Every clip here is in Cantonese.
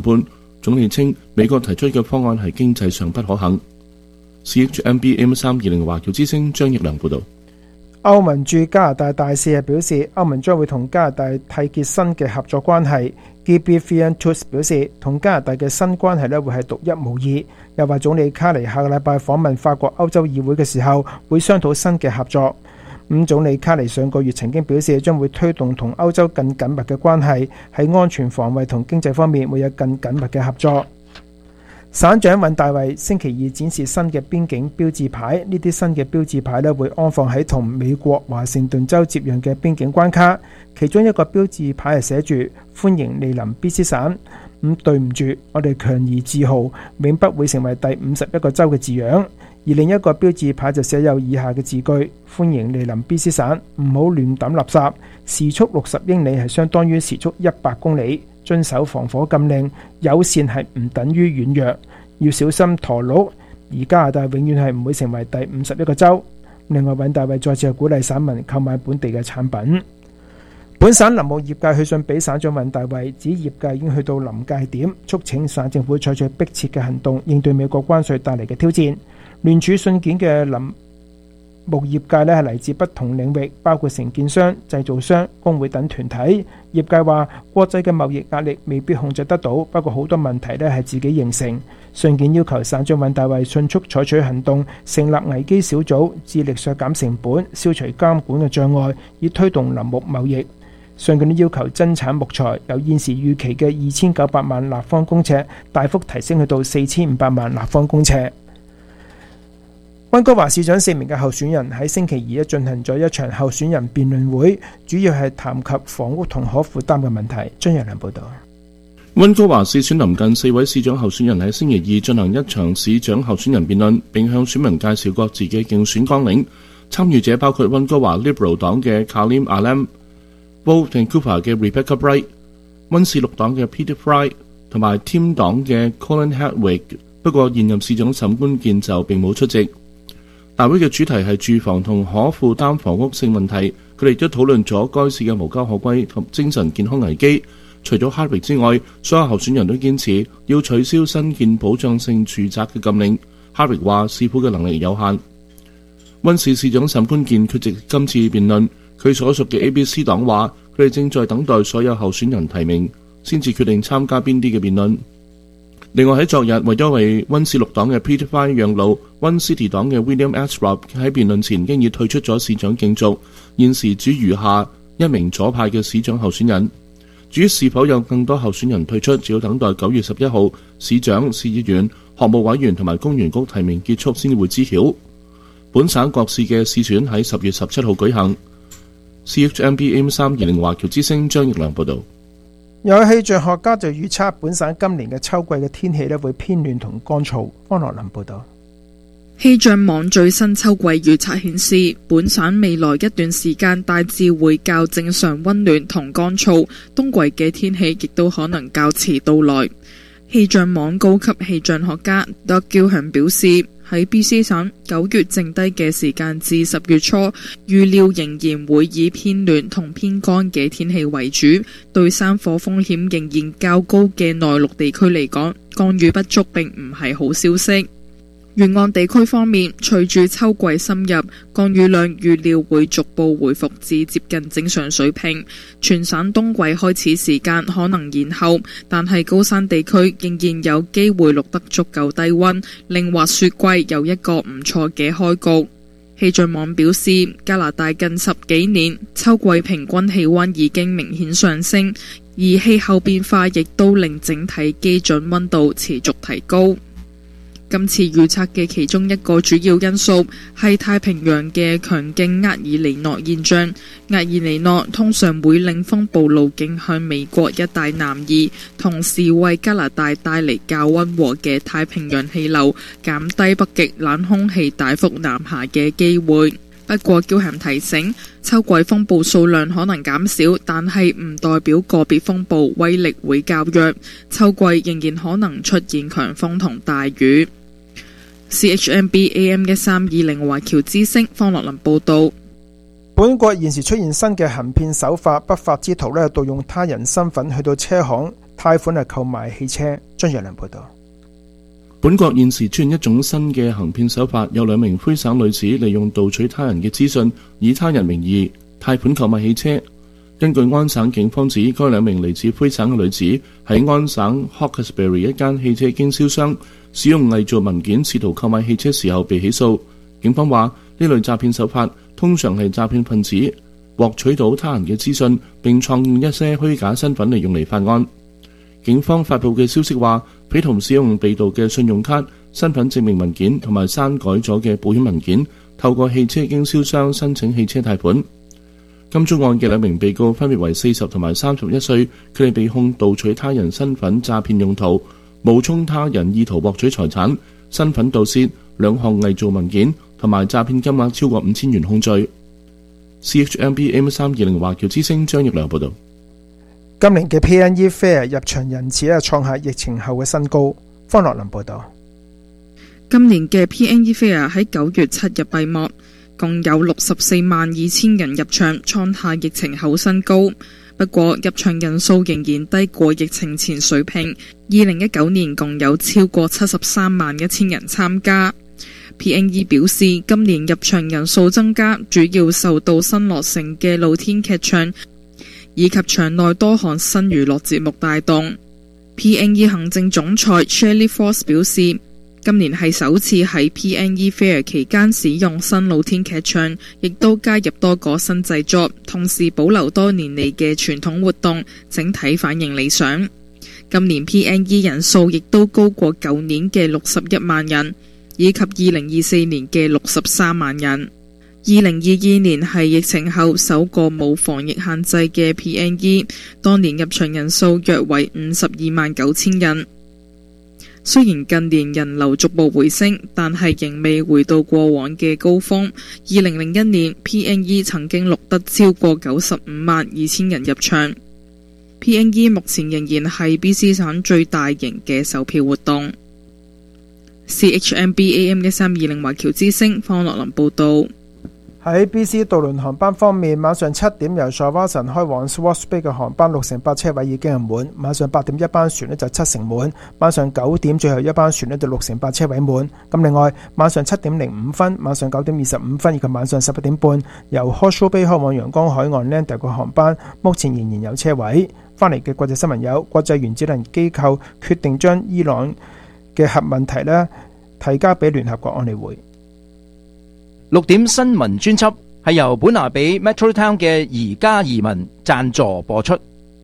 判。總理稱美國提出嘅方案係經濟上不可行。CHMB AM320 華僑之聲張益良報導。 歐盟駐加拿大大使表示，歐盟將會同加拿大締結新嘅合作關係。Gibi Fiantus 表示，同加拿大嘅新關係會係獨一無二。又話總理卡尼下個禮拜訪問法國歐洲議會嘅時候，會商討新嘅合作。總理卡尼上個月曾經表示，將會推動同歐洲更緊密嘅關係，喺安全防衛同經濟方面會有更緊密嘅合作。省長尹大維星期二展示新嘅邊境標誌牌，呢啲新嘅標誌牌會安放喺同美國華盛頓州接壤嘅邊境關卡，其中一個標誌牌係寫住歡迎莅臨 BC 省。對唔住，我哋強而自豪，永不會成為第51個州嘅字樣。而另一個標誌牌就寫有以下嘅字句：歡迎莅臨 BC 省，唔好亂抌垃圾，時速60英里係相當於時速100公里，遵守防火禁令，友善係唔等於軟弱，要小心駝鹿。而加拿大永遠係唔會成為第51個州。另外，尹大維再次鼓勵省民購買本地嘅產品。本省林務業界去信俾省長尹大維，指業界已經去到臨界點，促請省政府採取迫切嘅行動，應對美國關稅帶嚟嘅挑戰。聯署信件嘅林務業界係嚟自不同領域，包括承建商、製造商、工會等團體。業界話國際嘅貿易壓力未必控制得到，不過好多問題係自己形成。信件要求省長尹大維迅速採取行動，成立危機小組，致力削減成本，消除監管嘅障礙，以推動林木貿易。信件要求增產木材，由現時預期嘅2900萬立方公尺大幅提升去到4500萬立方公尺。溫哥華市長4名嘅候選人喺星期二進行咗一場候選人辯論會，主要係談及房屋同可負擔嘅問題。張日良報道。 溫哥華市選臨近，4位市長候選人喺星期二進行一場市長候選人辯論，並向選民介紹各自嘅競選綱領。參與者包括溫哥華 Liberal 黨嘅 Kalim Alam、Vancouver 嘅 Rebecca Bright、溫氏綠黨嘅 Peter Fry 同埋 Team 黨嘅 Colin Hadwig。不過現任市長沈官健就並冇出席。大會嘅主題係住房同可負擔房屋性問題，佢哋都討論咗該市嘅無家可歸同精神健康危機。除咗 Hardwick 之外，所有候選人都堅持要取消新建保障性住宅嘅禁令。Hardwick 話市府嘅能力有限。溫市市長沈官健缺席今次辯論，佢所屬嘅 ABC 黨話佢哋正在等待所有候選人提名，先至決定參加邊啲嘅辯論。另外喺昨日，為咗為溫市綠黨嘅 Peter Fry 讓路，溫 City 黨嘅 William Asrob 喺辯論前經已退出咗市長競逐，現時只餘下一名左派嘅市長候選人。至於是否有更多候選人退出，只要等待9月11號市長、市議員、學務委員同埋公園局提名結束先會知曉。本省各市嘅市選喺10月17號舉行。CHMB AM320 華僑之聲張益良報導。 有氣象學家就預測本省今年嘅秋季嘅天氣會偏暖同乾燥。方樂林報導。 氣象網最新秋季預測顯示，本省未來一段時間大致會較正常溫暖同乾燥，冬季嘅天氣亦都可能較遲到來。氣象網高級氣象學家 Doug Gilham 表示，喺 BC 省9月剩低嘅時間至10月初，預料仍然會以偏暖同偏乾嘅天氣為主。對山火風險仍然較高嘅內陸地區嚟講，降雨不足並唔係好消息。沿岸地區方面，隨住秋季深入，降雨量預料會逐步回復至接近正常水平。全省冬季開始時間可能延後，但係高山地區仍然有機會錄得足夠低溫，令滑雪季有一個唔錯嘅開局。氣象網表示，加拿大近10幾年秋季平均氣溫已經明顯上升，而氣候變化亦都令整體基準溫度持續提高。今次預測嘅其中一個主要因素係太平洋嘅強勁厄爾尼諾現象。厄爾尼諾通常會令風暴路徑向美國一帶南移，同時為加拿大帶嚟較溫和嘅太平洋氣流，減低北極冷空氣大幅南下嘅機會。不過焦涵提醒，秋季風暴數量可能減少，但係唔代表個別風暴威力會較弱。秋季仍然可能出現強風同大雨。CHMB AM1320 華僑之聲方樂林報道。 本國現時出現新嘅行騙手法，不法之徒盜用他人身份去到車行貸款購買汽車。張若良報導。 本國現時出現一種新嘅行騙手法，有2名魁省女子利用盜取他人嘅資訊，以他人名義貸款購買汽車。根據安省警方指，該2名嚟自魁省嘅女子喺安省 Hawkesbury 一間汽車經銷商使用偽造文件試圖購買汽車時候被起訴。警方話呢類詐騙手法通常係詐騙分子獲取到他人嘅資訊，並創建一些虛假身份嚟用嚟犯案。警方發布嘅消息話，匪徒使用被盜嘅信用卡、身份證明文件同埋刪改咗嘅保險文件，透過汽車經銷商申請汽車貸款。金鐘案嘅2名被告分別為40同埋31歲，佢哋被控盜取他人身份詐騙用途、冒充他人意圖獲取財產、身份盜竊、2項偽造文件同埋詐騙金額超過5000元控罪。CHMB AM320 華僑之聲張奕良報導。 今年嘅 PNE Fair 入場人次創下疫情後嘅新高。方樂林報導。 今年嘅 PNE Fair 喺9月7日閉幕，共有642000人入場，創下疫情後新高。不過入場人數仍然低過疫情前水平。2019年共有超過731000人參加。PNE 表示，今年入場人數增加，主要受到新落成嘅露天劇場以及場內多項新娛樂節目帶動。PNE 行政總裁 Shirley Foss 表示，今年係首次喺 PNE Fair 期間使用新露天劇場，亦都加入多個新製作，同時保留多年嚟嘅傳統活動，整體反應理想。今年 PNE 人數亦都高過舊年嘅61萬人，以及2024年嘅63萬人。2022年係疫情後首個冇防疫限制嘅 PNE， 當年入場人數約為529000人。雖然近年人流逐步回升，但係仍未回到過往嘅高峰。2001年 PNE 曾經錄得超過952000人入場。PNE 目前仍然係 BC 省最大型嘅售票活動。CHMB AM1320 華僑之聲方樂林報導。 喺 BC 渡輪航班方面，晚上7點由 Shawson 開往 Swartz Bay 嘅航班6成8車位已經係滿，晚上8點一班船就7成滿，晚上9點最後一班船就6成8車位滿。咁另外晚上7點05分、晚上9點25分以及晚上11點半由 Hawke's Bay 開往陽光海岸 Landa 嘅航班，目前仍然有車位。翻嚟嘅國際新聞有：國際原子能機構決定將伊朗嘅核問題提交俾聯合國安理會。 6點新聞專輯係由本拿比 Metro Town 嘅宜家移民贊助播出。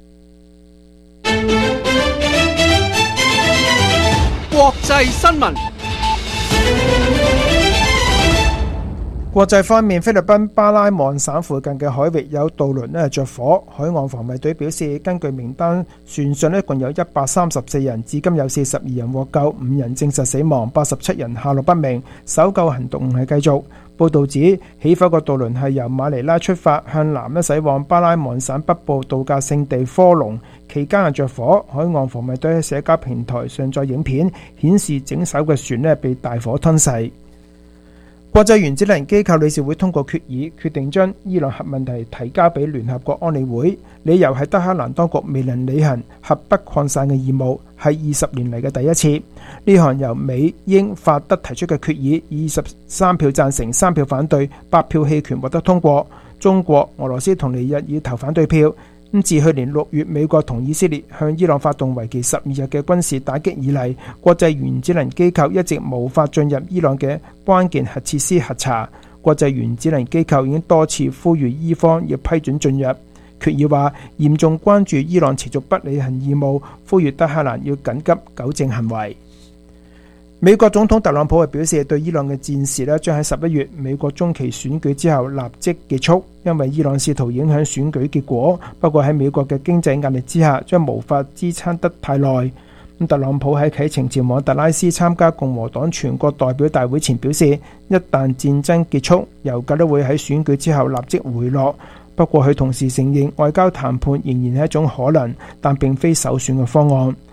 國際新聞。 國際方面，菲律賓巴拉望省附近嘅海域有渡輪着火，海岸防衛隊表示，根據名單，船上共有134人，至今有42人獲救，5人證實死亡，87人下落不明，搜救行動係繼續。報道指，起火個渡輪係由馬尼拉出發，向南駛往巴拉望省北部度假勝地科隆，期間着火。海岸防衛隊喺社交平台上載影片，顯示整艘嘅船被大火吞噬。國際原子能機構理事會通過決議，決定將伊朗核問題提交俾聯合國安理會，理由係德黑蘭當局未能履行核不擴散嘅義務，係20年嚟嘅第一次。呢項由美、英、法、德提出嘅決議，以23票贊成、3票反對、8票棄權獲得通過。中國、俄羅斯同尼日爾投反對票。自去年6月美國同以色列向伊朗發動為期12日嘅軍事打擊以嚟，國際原子能機構一直無法進入伊朗嘅關鍵核設施核查。國際原子能機構已經多次呼籲伊方要批准進入。決議話嚴重關注伊朗持續不履行義務，呼籲德黑蘭要緊急糾正行為。美國總統特朗普表示，對伊朗嘅戰事將喺11月美國中期選舉之後立即結束，因為伊朗試圖影響選舉結果。不過喺美國嘅經濟壓力之下，將無法支撐得太耐。特朗普喺啟程前往特拉斯參加共和黨全國代表大會前表示，一旦戰爭結束，油價都會喺選舉之後立即回落。不過佢同時承認外交談判仍然係一種可能，但並非首選嘅方案。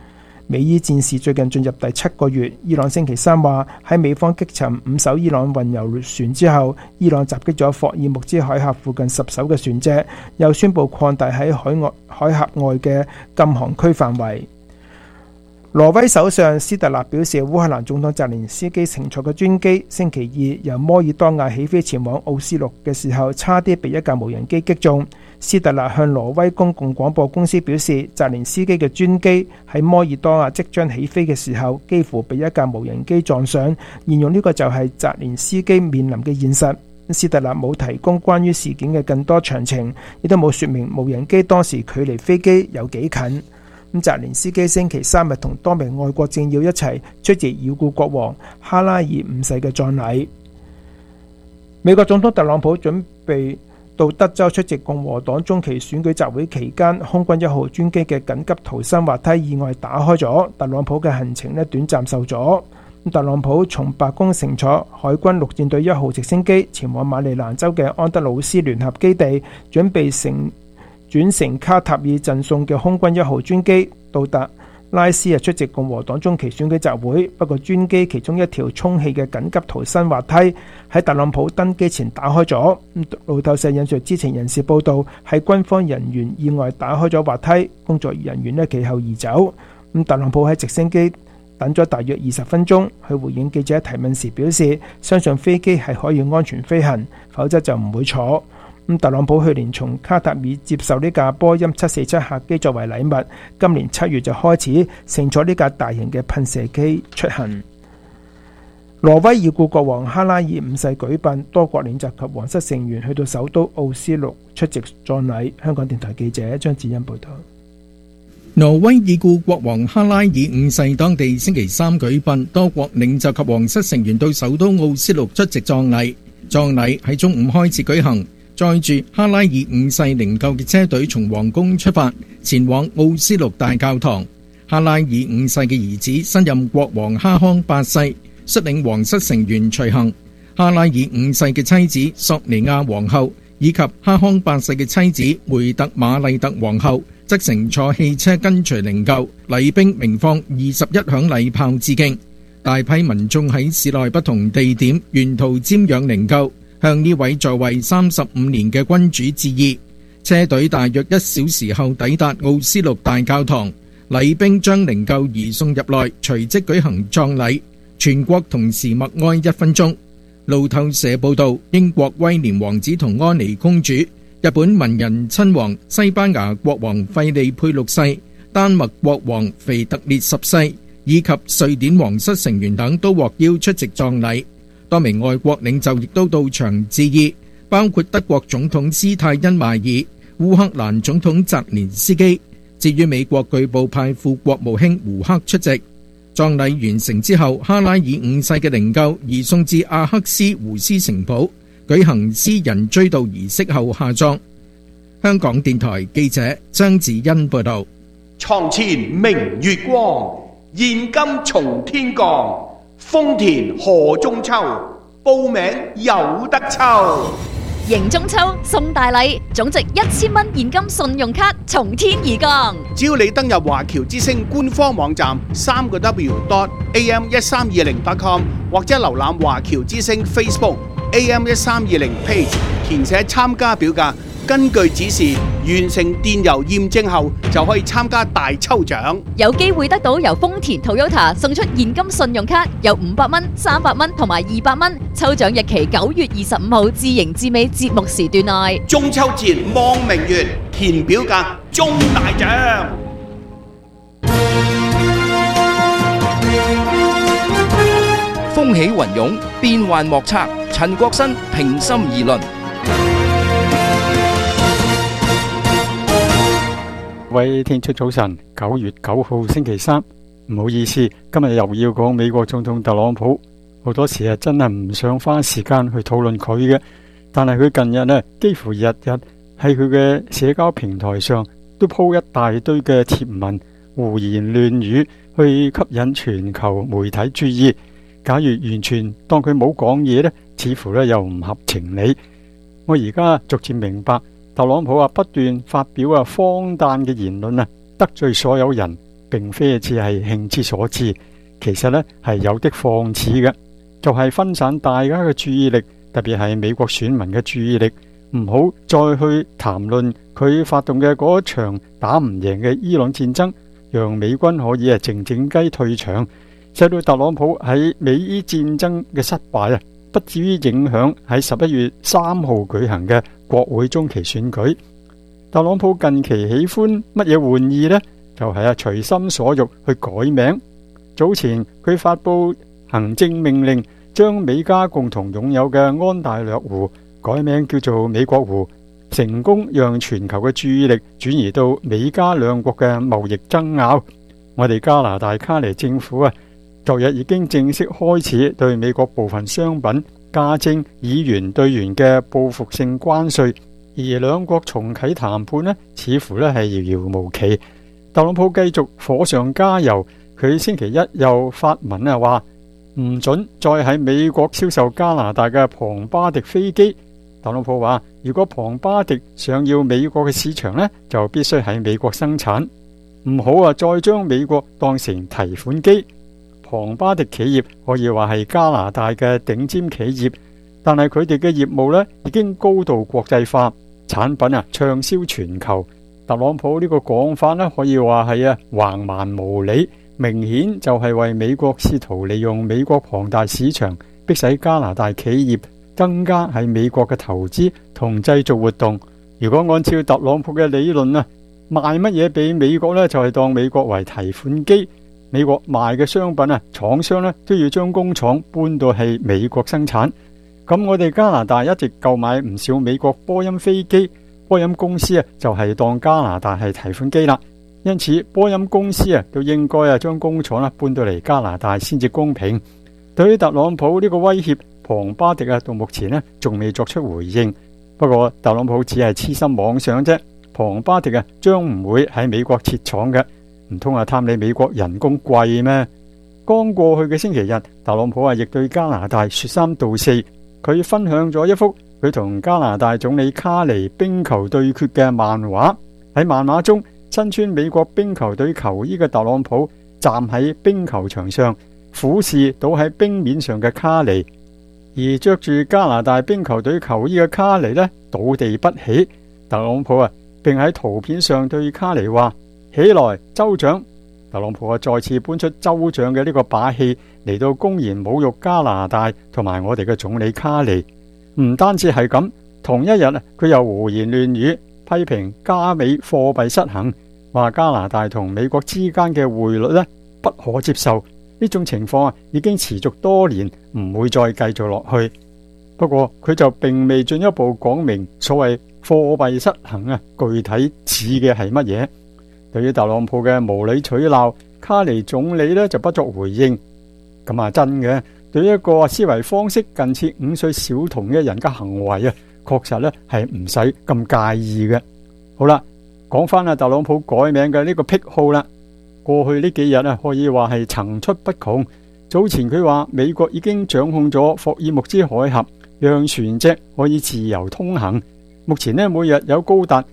美伊戰事最近進入第7個月，伊朗星期三話喺美方擊沉5艘伊朗運油船之後，伊朗襲擊咗霍爾木茲海峽附近10艘嘅船隻，又宣布擴大喺海峽外嘅禁航區範圍。挪威首相斯特納表示，烏克蘭總統澤連斯基乘坐嘅專機星期二由摩爾多瓦起飛前往奧斯陸嘅時候，差啲被一架無人機擊中。斯特納向挪威公共廣播公司表示，澤連斯基嘅專機喺摩爾多瓦即將起飛嘅時候，幾乎被一架無人機撞上，形容呢個就係澤連斯基面臨嘅現實。斯特納冇提供關於事件嘅更多詳情，亦都冇說明無人機當時距離飛機有幾近。澤連斯基星期三日同多名外國政要一齊出席已故國王哈拉爾5世嘅葬禮。美國總統特朗普準備到德州出席共和黨中期選舉集會期間，空軍1號專機嘅緊急逃生滑梯意外打開咗，特朗普嘅行程短暫受阻。特朗普從白宮乘坐海軍陸戰隊1號直升機前往馬里蘭州嘅安德魯斯聯合基地，準備轉乘卡塔爾贈送嘅空軍1號專機到達拉斯出席共和黨中期選舉集會。不過專機其中一條充氣嘅緊急逃生滑梯喺特朗普登機前打開咗。路透社引述知情人士報道，係軍方人員意外打開咗滑梯，工作人員其後移走。特朗普喺直升機等咗大約20分鐘，去回應記者提問時表示，相信飛機係可以安全飛行，否則就唔會坐。特朗普去年從卡塔爾接受呢架波音747客機作為禮物，今年7月就開始乘坐呢架大型嘅噴射機出行。挪威已故國王哈拉爾5世舉辦，多國領袖及皇室成員去到首都奧斯陸出席葬禮。香港電台記者張子欣報道。 挪威已故國王哈拉爾5世當地星期三舉辦，多國領袖及皇室成員到首都奧斯陸出席葬禮。葬禮喺中午開始舉行。載住哈拉爾5世靈柩嘅車隊從皇宮出發，前往奧斯陸大教堂。哈拉爾5世嘅兒子新任國王哈康8世率領皇室成員隨行。哈拉爾5世嘅妻子索尼亞皇后以及哈康8世嘅妻子梅特瑪麗特皇后則乘坐汽車跟隨靈柩，禮兵鳴放21響禮炮致敬。大批民眾喺市內不同地點沿途瞻仰靈柩，向呢位在位35年嘅君主致意。車隊大約1小時後抵達奧斯陸大教堂，禮兵將靈柩移送入內，隨即舉行葬禮。全國同時默哀1分鐘。路透社報道，英國威廉王子同安妮公主、日本文人親王、西班牙國王費利佩6世、丹麥國王腓特烈10世以及瑞典皇室成員等都獲邀出席葬禮。多名外國領袖亦都到場致意，包括德國總統施泰因邁爾、烏克蘭總統澤連斯基。至於美國據報派副國務卿胡克出席。葬禮完成之後，哈拉爾5世嘅靈柩移送至阿克斯胡斯城堡，舉行私人追悼儀式後下葬。香港電台記者張子欣報道。 床前明月光，現金從天降。豐田賀中秋，報名有得抽。 迎中秋送大禮，總值1000蚊現金信用卡從天而降。 只要你登入華僑之星官方網站3w.am1320.com 或者瀏覽華僑之星 Facebook AM1320 page， 填寫參加表格，根據指示完成電郵驗證後，就可以參加大抽獎， 有機會得到由豐田 Toyota 送出現金信用卡，有500蚊、300蚊同埋200蚊。抽獎日期9月25號至迎至尾節目時段內。 中秋節望明月，填表格中大獎。 風起雲湧，變幻莫測。陳國新平心而論。 各位聽眾早晨，9月9號星期三，唔好意思，今日又要講美國總統特朗普。好多時真係唔想花時間去討論佢嘅，但係佢近日呢，幾乎日日喺佢嘅社交平台上都鋪一大堆嘅貼文，胡言亂語去吸引全球媒體注意。假如完全當佢冇講嘢呢，似乎呢又唔合情理。我而家逐漸明白，特朗普不斷發表荒誕嘅言論，得罪所有人， 並非只係興之所至，其實呢係有的放矢嘅，就係分散大家嘅注意力，特別係美國選民嘅注意力，唔好再去談論佢發動嘅嗰場打唔贏嘅伊朗戰爭，讓美軍可以靜靜雞退場，使到特朗普喺美伊戰爭嘅失敗不至於影響喺11月3號舉行嘅國會中期選舉。特朗普近期喜歡乜嘢玩意呢？就係隨心所欲去改名。早前佢發佈行政命令，將美加共同擁有嘅安大略湖改名叫做美國湖，成功讓全球嘅注意力轉移到美加兩國嘅貿易爭拗。我哋加拿大卡尼政府昨日已經正式開始對美國部分商品加徵以元對元嘅報復性關稅，而兩國重啟談判似乎係遙遙無期。特朗普繼續火上加油，佢星期一又發文話唔准再喺美國銷售加拿大嘅龐巴迪飛機。特朗普話，如果龐巴迪想要美國嘅市場就必須喺美國生產，唔好再將美國當成提款機。龐巴迪企業可以話係加拿大嘅頂尖企業，但係佢哋嘅業務已經高度國際化，產品暢銷全球。特朗普呢個講法可以話係橫蠻無理，明顯就係為美國試圖利用美國龐大市場，迫使加拿大企業增加喺美國嘅投資同製造活動。如果按照特朗普嘅理論賣乜嘢俾美國就係當美國為提款機。美國賣嘅商品廠商都要將工廠搬到係美國生產。咁我哋加拿大一直購買唔少美國波音飛機，波音公司就係當加拿大係提款機啦。因此波音公司都應該將工廠搬到嚟加拿大先至公平。對於特朗普呢個威脅，龐巴迪到目前仲未作出回應。不過特朗普只係痴心妄想啫，龐巴迪將唔會喺美國設廠嘅。唔通貪你美國人工貴咩？剛過去嘅星期日，特朗普亦對加拿大說三道四。佢分享咗一幅佢同加拿大總理卡尼冰球對決嘅漫畫。喺漫畫中，身穿美國冰球隊球衣嘅特朗普站喺冰球場上，俯視倒喺冰面上嘅卡尼，而着住加拿大冰球隊球衣嘅卡尼倒地不起。特朗普並喺圖片上對卡尼話：起來，州長！特朗普再次搬出州長嘅呢個把戲嚟到公然侮辱加拿大同埋我哋嘅總理卡尼。唔單止係咁，同一日佢又胡言亂語，批評加美貨幣失衡，話加拿大同美國之間嘅匯率不可接受。呢種情況已經持續多年，唔會再繼續落去。不過佢就並未進一步講明所謂貨幣失衡具體指嘅係乜嘢。對於特朗普嘅無理取鬧，卡尼總理就不作回應。咁真嘅，對於一個思維方式近似5歲小童嘅人嘅行為確實係唔使咁介意嘅。好啦，講翻特朗普改名嘅呢個癖好啦。過去呢幾日可以話係層出不窮。早前佢話美國已經掌控咗霍爾木茲海峽，讓船隻可以自由通行。目前每日有高達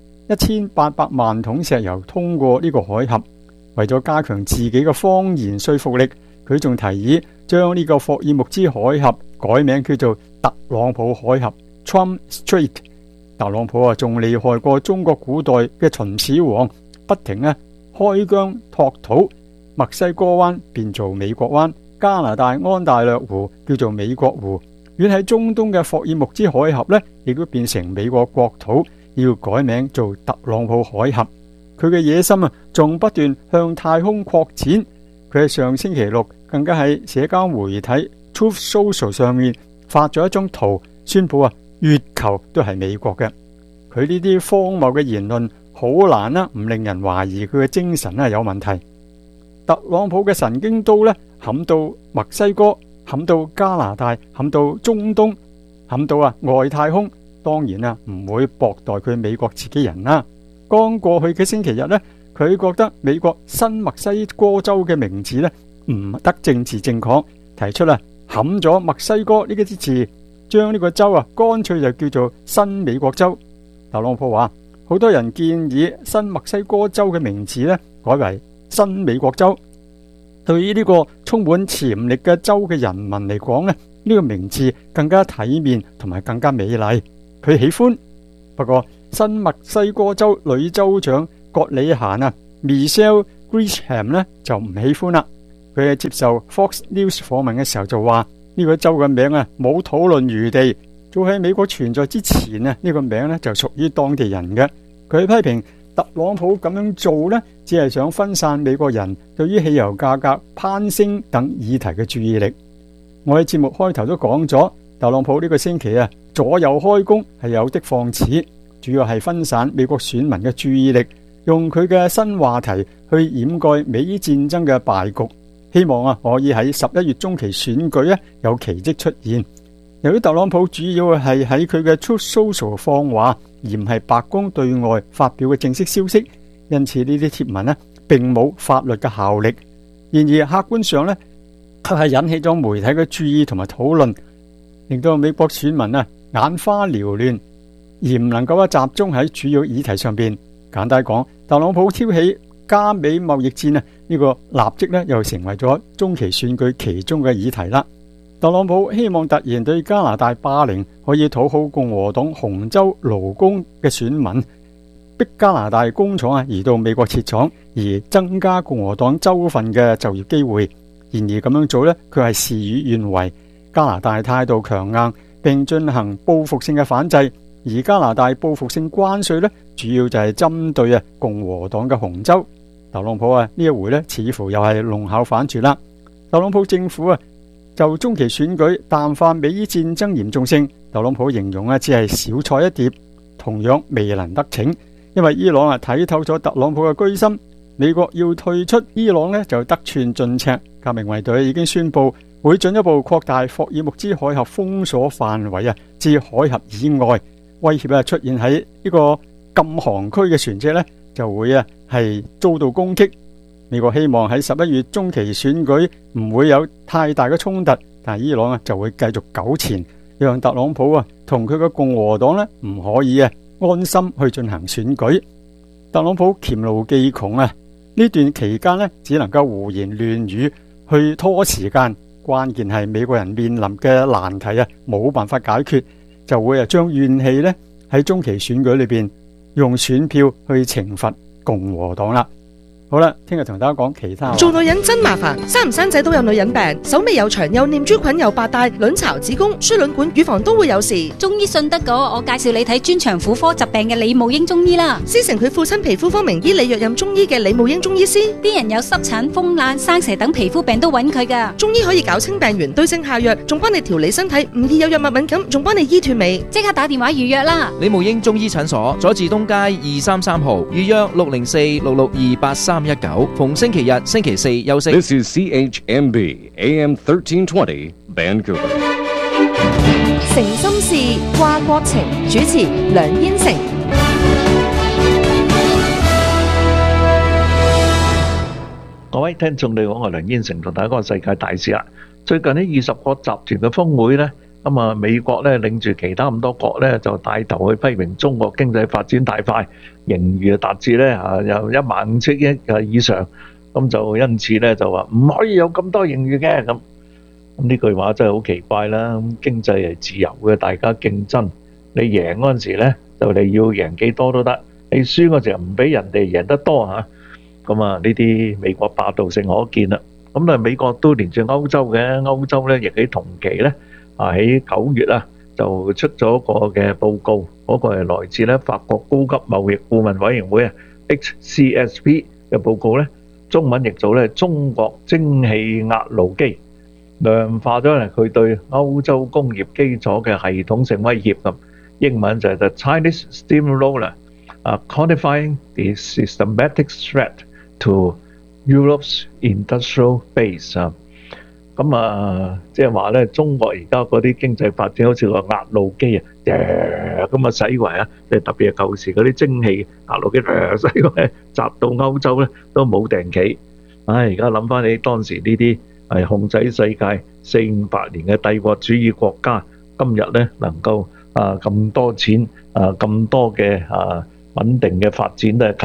1800萬桶石油通過呢個海峽。為咗加強自己嘅謊言說服力，佢仲提議將呢個霍爾木茲海峽改名叫做特朗普海峽 Trump Strait。 特朗普仲厲害過中國古代嘅秦始皇，不停開疆拓土。墨西哥灣變做美國灣，加拿大安大略湖叫做美國湖，遠喺中東嘅霍爾木茲海峽亦都變成美國國土，要改名做特朗普海峽。佢嘅野心仲不斷向太空擴展。佢喺上星期六更加喺社交媒體 Truth Social 上面發咗一張圖，宣布月球都係美國嘅。佢呢啲荒謬嘅言論好難唔令人懷疑佢嘅精神有問題。特朗普嘅神經刀冚到墨西哥，冚到加拿大，冚到中東，冚到外太空，當然唔會薄待佢美國自己人啦。剛過去嘅星期日佢覺得美國新墨西哥州嘅名字唔得政治正確，提出冚咗墨西哥呢啲字，將呢個州乾脆就叫做新美國州。特朗普話好多人建議新墨西哥州嘅名字改為新美國州。對於呢個充滿潛力嘅州嘅人民嚟講呢，呢個名字更加體面同埋更加美麗，佢喜歡。不過新墨西哥州女州長葛里嫻Michelle Grisham 呢就唔喜歡啦。佢喺接受 Fox News 訪問嘅時候就話呢個州嘅名冇討論餘地，早喺美國存在之前呢個名就屬於當地人嘅。佢批評特朗普咁樣做呢，只係想分散美國人對於汽油價格攀升等議題嘅注意力。我喺節目開頭都講咗，特朗普呢個星期左右開弓係有的放矢，主要係分散美國選民嘅注意力，用佢嘅新話題去掩蓋美伊戰爭嘅敗局，希望可以喺11月中期選舉有奇蹟出現。由於特朗普主要係喺佢嘅 Truth Social 放話，而唔係白宮對外發表嘅正式消息，因此呢啲貼文並冇法律嘅效力。然而客觀上卻係引起咗媒體嘅注意同埋討論，令到美國選民眼花繚亂，而唔能夠集中喺主要議題上邊。簡單講，特朗普挑起加美貿易戰呢個立即又成為咗中期選舉其中嘅議題啦。特朗普希望突然對加拿大霸凌可以討好共和黨紅州勞工嘅選民，逼加拿大工廠移到美國設廠，而增加共和黨州份嘅就業機會。然而咁樣做佢係事與願違。加拿大態度強硬，並進行報復性嘅反制，而加拿大報復性關稅主要就係針對共和黨嘅紅州。特朗普呢一回似乎又係弄巧反拙啦。特朗普政府就中期選舉淡化美伊戰爭嚴重性，特朗普形容只係小菜一碟，同樣未能得逞。因為伊朗睇透咗特朗普嘅居心，美國要退出伊朗就得寸進尺。革命衛隊已經宣布會進一步擴大霍爾木茲海峽封鎖範圍至海峽以外，威脅出現喺呢個禁航區嘅船隻就會係遭到攻擊。美國希望喺11月中期選舉唔會有太大嘅衝突，但係伊朗就會繼續糾纏，讓特朗普同佢嘅共和黨唔可以安心去進行選舉。特朗普黔驢技窮呢段期間只能夠胡言亂語去拖時間，關鍵係美國人面臨嘅難題冇辦法解決，就會將怨氣喺中期選舉裏邊用選票去懲罰共和黨啦。好啦，聽日同大家講其他。 做女人真麻煩，生唔生仔都有女人病，手尾有長，有念珠菌，有白帶，卵巢、子宮、輸卵管、乳房都會有事。 中醫信得過，我介紹你睇專長婦科疾病嘅李慕英中醫啦。 師承佢父親皮膚科名醫李若任中醫嘅李慕英中醫師， 啲人有濕疹、風癩、生蛇等皮膚病都揾佢噶。 中醫可以搞清病源，對症下藥，仲幫你調理身體，唔易有藥物敏感，仲幫你醫脫尾。 即刻打電話預約啦！ 李慕英中醫診所，佐治東街233號，預約604-662-8319，逢星期日、星期四休息。 This is CHMB AM 1320 Vancouver。 誠心事，掛國情，主持梁燕成。 各位聽眾你好，我係梁燕成，同大家講個世界大事啦。最近呢20國集團嘅峰會呢，咁啊美國呢領住其他咁多國呢，就帶頭去批評中國經濟發展太快，盈餘達至呢有15000億以上，咁就因此呢就話唔可以有咁多盈餘嘅。咁呢句話真係好奇怪啦。經濟係自由嘅，大家競爭，你贏嗰陣時呢就你要贏幾多都得，你輸嗰時唔俾人哋贏得多嚇。咁啊呢啲美國霸道性可見啦。咁但係美國都連住歐洲嘅，歐洲呢亦喺同期呢喺9月就出咗個嘅報告，嗰個係來自呢法國高級貿易顧問委員會HCSP 嘅報告呢，中文譯做呢中國蒸汽壓路機量化咗佢對歐洲工業基礎嘅系統性威脅。咁英文就係 The Chinese Steamroller Quantifying the Systematic Threat to Europe's Industrial Base。咁即係話咧，中國而家嗰啲經濟發展好似個壓路機咁駛過即係特別係舊時嗰啲蒸汽壓路機駛過嚟，砸到歐洲咧都冇定企。而家諗翻起當時呢啲係控制世界400-500年嘅帝國主義國家，今日咧能夠咁多錢咁多嘅穩定嘅發展都係靠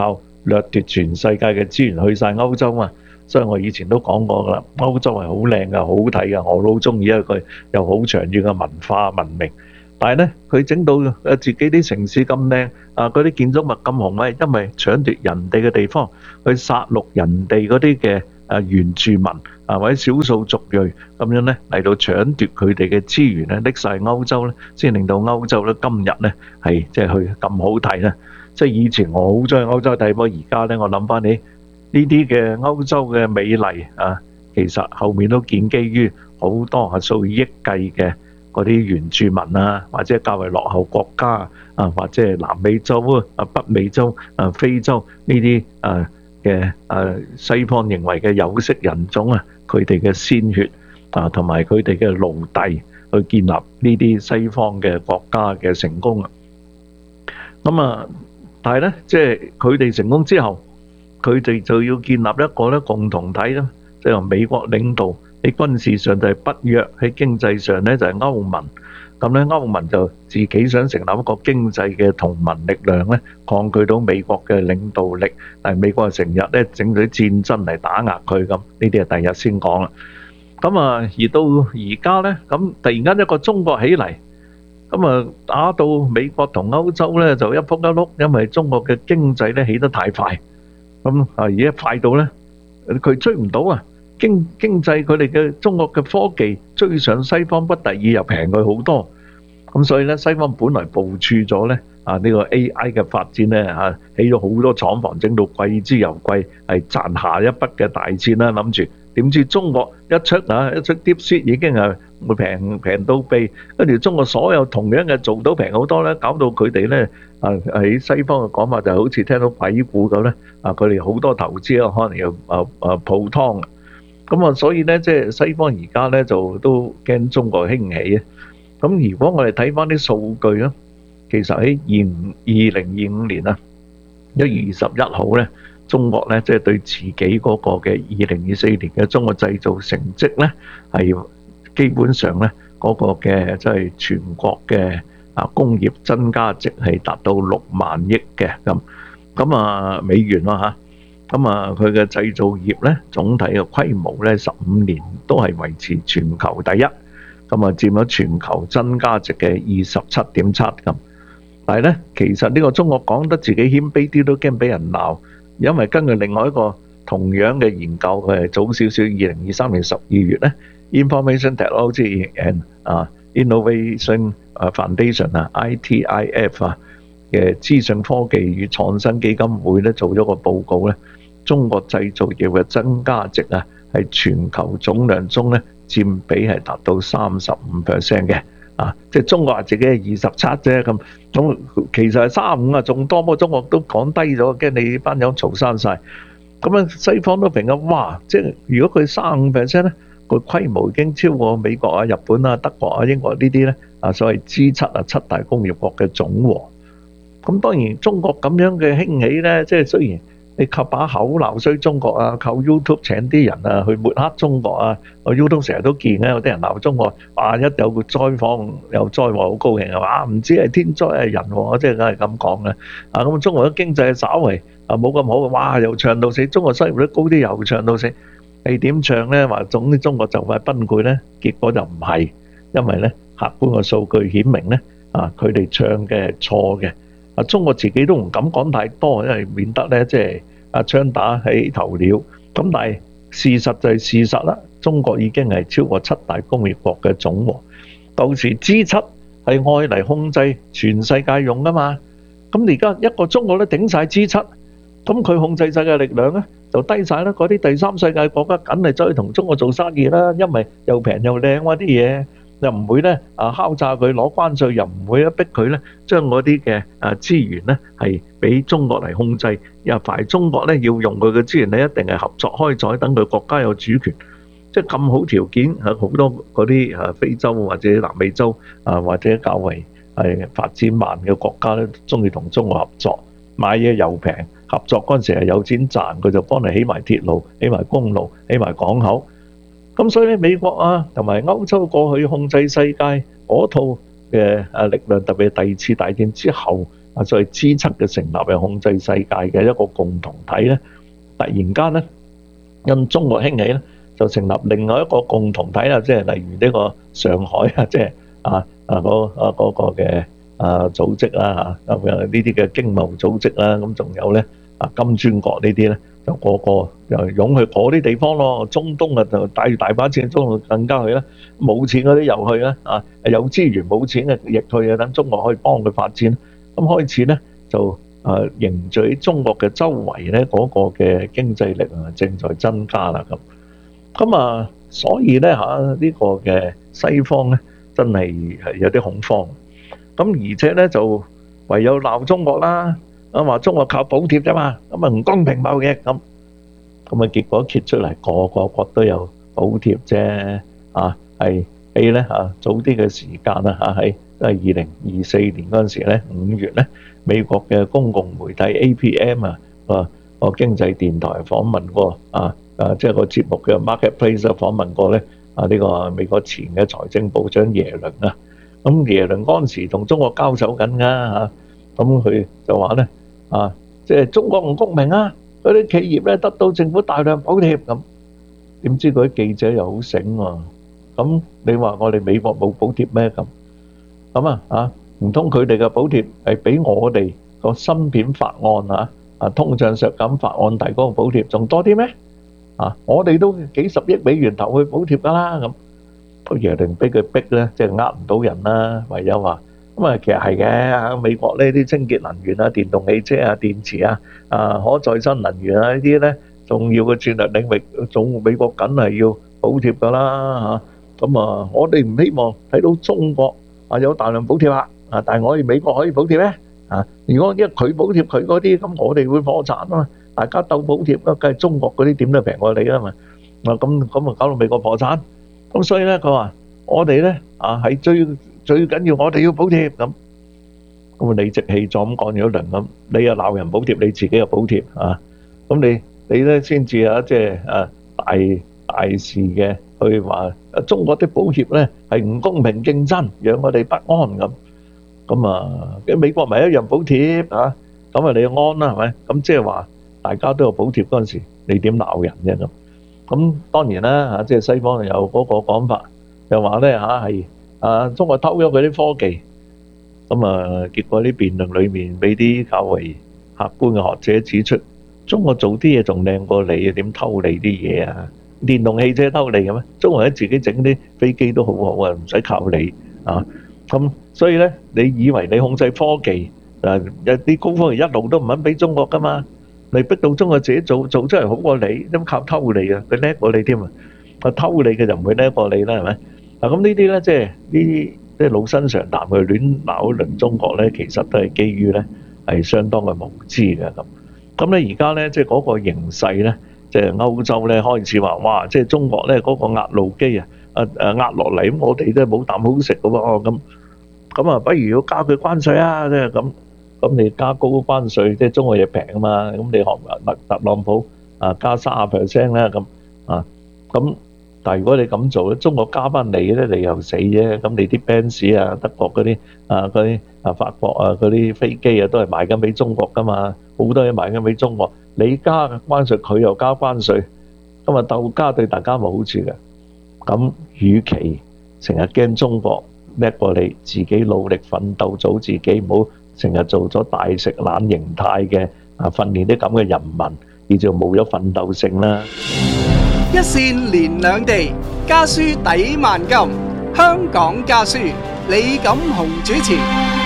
掠奪全世界嘅資源去晒歐洲嘛。所以我以前都講過㗎啦，歐洲係好靚㗎，好睇㗎，我都好中意，因為佢有好長遠嘅文化文明。但係咧，佢整到自己啲城市咁靚，嗰啲建築物咁雄偉，因為搶奪人哋嘅地方，去殺戮人哋嗰啲嘅原住民或者少數族裔咁樣咧嚟到搶奪佢哋嘅資源咧，拎晒歐洲咧，先令到歐洲咧今日咧係即係佢咁好睇咧。即係以前我好中意歐洲睇，不過而家咧我諗翻起呢啲嘅歐洲嘅美麗其實後面都建基於好多數以億計嘅嗰啲原住民或者較為落後國家或者係南美洲北美洲非洲呢啲嘅西方認為嘅有色人種佢哋嘅鮮血同埋佢哋嘅奴隸去建立呢啲西方嘅國家嘅成功咁但係咧，即係佢哋成功之後，佢哋就要建立一個咧共同體啦，即係由美國領導喺軍事上就係北約，喺經濟上咧就係歐盟。咁咧歐盟就自己想成立一個經濟嘅同盟力量咧，抗拒到美國嘅領導力。但係美國成日咧整咗啲戰爭嚟打壓佢咁，呢啲係第日先講啦。咁而到而家咧，咁突然間一個中國起嚟。咁打到美國同歐洲咧就一仆一碌，因為中國嘅經濟咧起得太快，咁而家快到咧佢追唔到經濟佢哋嘅中國嘅科技追上西方不第二，又平佢好多，咁所以咧西方本來部署咗咧呢個 AI 嘅發展咧起咗好多廠房，整到貴之又貴，係賺下一筆嘅大錢啦，諗住。點知中國一出 DeepSeek 已經係會平到痹，跟住中國所有同樣嘅做到平好多咧，搞到佢哋咧喺西方嘅講法就好似聽到鬼故咁咧，佢哋好多投資可能要泡湯，咁所以咧即係西方而家咧就都驚中國興起啊。咁如果我哋睇翻啲數據咧，其實喺2025年1月21號咧。中國咧，即係對自己嗰個嘅2024年嘅中國製造成績咧，係基本上咧嗰個嘅即係全國嘅工業增加值係達到6萬億嘅咁美元啦嚇，咁佢嘅製造業咧總體嘅規模咧15年都係維持全球第一，咁佔咗全球增加值嘅27.7咁。但係咧，其實呢個中國講得自己謙卑啲都驚俾人鬧。因為根據另外一個同樣嘅研究，佢係早少少2023年12月咧 ，Information Technology and Innovation Foundation ITIF 嘅資訊科技與創新基金會咧做咗個報告咧，中國製造業嘅增加值係全球總量中咧佔比係達到35% 嘅。即係中國話自己係27啫，咁其實係35仲多，不過中國都講低咗，驚你班友嘈生晒。咁西方都評價，哇！即係如果佢35%咧，個規模已經超過美國日本德國英國呢啲咧所謂 G7 七大工業國嘅總和。咁當然中國咁樣嘅興起咧，即係雖然你靠把口鬧衰中國靠 YouTube 請啲人去抹黑中國YouTube 成日都見有啲人鬧中國，一有個災荒有災禍好高興唔知係天災係人禍，即係梗係咁講嘅。咁中國嘅經濟稍為冇咁好，哇又唱到死，中國收入率高啲又唱到死，係點唱咧？話總之中國就快崩潰咧，結果就唔係，因為咧客觀嘅數據顯明咧佢哋唱嘅係錯嘅。中國自己都唔敢講太多，因為免得咧即係槍打起頭鳥。咁但係事實就係事實啦，中國已經係超過七大工業國嘅總和。到時 G7 係愛嚟控制全世界用噶嘛。咁而家一個中國都頂晒 G7，咁佢控制世界力量咧就低晒啦。嗰啲第三世界國家梗係走去同中國做生意啦，因為又平又靚啲嘢。又唔會咧敲詐佢攞關稅，又唔會逼佢咧將嗰啲嘅資源咧係俾中國嚟控制。又凡中國咧要用佢嘅資源咧，一定係合作開採，等佢國家有主權。即係咁好條件，好多嗰啲非洲或者南美洲或者較為係發展慢嘅國家咧，中意同中國合作，買嘢又平，合作嗰陣時係有錢賺，佢就幫你起埋鐵路、起埋公路、起埋港口。咁所以咧，美國同埋歐洲過去控制世界嗰套嘅力量，特別係第二次大戰之後所謂 G7 嘅成立係控制世界嘅一個共同體咧，突然間咧因中國興起咧，就成立另外一個共同體啦，即係例如呢個上海啊，即係嗰個嘅組織啦嚇，咁樣呢啲嘅經貿組織啦，咁仲有咧金磚國呢啲咧，就個個又湧去嗰啲地方咯。中東啊就帶住大把錢，中東更加去啦。冇錢嗰啲又去啦，有資源冇錢嘅亦去啊，等中國可以幫佢發展。咁開始咧就凝聚喺中國嘅周圍咧嗰個嘅經濟力啊，正在增加啦咁所以咧呢個嘅西方咧真係有啲恐慌。咁而且咧就唯有鬧中國啦，話中國靠補貼啫嘛，咁唔公平貿易咁結果揭出嚟個個國都有補貼啫，係喺咧早啲嘅時間啦喺2024年嗰陣時咧5月咧，美國嘅公共媒體 APM 個經濟電台訪問過即係個節目嘅 Marketplace 訪問過咧呢個美國前嘅財政部長耶倫啊。咁耶倫嗰陣時同中國交手緊㗎咁佢就話咧即係中國唔公平啊！嗰啲企業咧得到政府大量補貼咁，點知嗰啲記者又好醒喎。咁你話我哋美國冇補貼咩咁？咁唔通佢哋嘅補貼係比我哋個芯片法案通脹削減法案提嗰個補貼仲多啲咩？我哋都幾十億美元投去補貼㗎啦咁。個耶倫俾佢逼咧，即係唔到人啦，唯有話其實係嘅。美國呢啲清潔能源啊、電動汽車啊、電池啊、可再生能源啊呢啲咧重要嘅戰略領域，美國梗係要補貼㗎啦嚇。我哋唔希望睇到中國有大量補貼但係我哋美國可以補貼咩？如果因為佢補貼佢嗰啲，咁我哋會破產啊嘛。大家鬥補貼，梗係中國嗰啲點都平過你啊嘛。咁搞到美國破產。咁所以咧，佢話我哋咧係最緊要，我哋要補貼咁理直氣壯咁講咗一輪咁，你又鬧人補貼，你自己又補貼咁你咧先至即係大事嘅去話中國啲補貼咧係唔公平競爭，讓我哋不安咁美國咪一樣補貼咁你就安啦係咪？咁即係話大家都有補貼嗰陣時，你點鬧人啫咁當然啦即係西方有嗰個講法，就話咧係中國偷咗佢啲科技，結果啲辯論裏面俾啲較為客觀嘅學者指出，中國做啲嘢仲靚過你點偷你啲嘢啊？電動汽車偷你嘅咩？中國自己整啲飛機都好好唔使靠你咁所以咧，你以為你控制科技有啲高科技一路都唔肯俾中國噶嘛？你逼到中國自己做出嚟好過你，都靠偷你啊！佢叻過你添偷你嘅就唔會叻過你啦，係咪？咁呢啲咧，即係呢啲即係老生常談去亂鬧一輪中國咧，其實都係基於咧係相當嘅無知嘅咁咧而家咧即係嗰個形勢咧，即係歐洲咧開始話哇，即係中國咧嗰個壓路機壓落嚟，咁我哋都冇啖好食嘅喎咁不如要加佢關稅啊！即係咁你加高關稅，即係中國嘢平啊嘛，咁你學特朗普加30%啦咁但係如果你咁做咧，中國加翻你咧，你又死啫。咁你啲 Benz 德國嗰啲法國嗰啲飛機都係賣緊俾中國噶嘛，好多嘢賣緊俾中國，你加關稅，佢又加關稅，咁鬥加對大家冇好處嘅。咁與其成日驚中國叻過你，自己努力奮鬥做自己，唔好成日做咗大食懶形態嘅訓練啲咁嘅人民，而就冇咗奮鬥性啦。 一線連兩地，家書抵萬金。香港家書，李錦雄主持。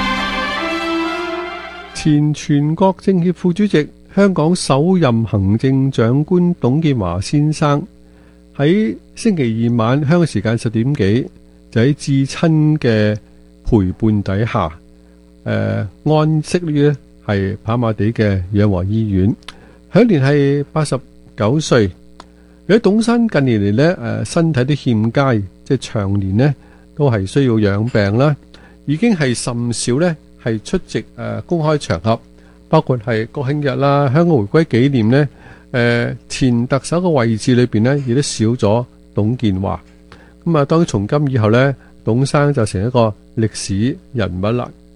前全國政協副主席、香港首任行政長官董建華先生喺星期二晚香港時間10點幾，就喺至親嘅陪伴底下，安息於係跑馬地嘅養和醫院，享年係89歲。如果董生近年嚟咧，身體都欠佳，即係長年咧都係需要養病啦，已經係甚少咧係出席公開場合，包括係國慶日啦、香港回歸紀念咧，前特首嘅位置裏邊咧，亦都少咗董建華。咁當從今以後咧，董生就成一個歷史人物啦。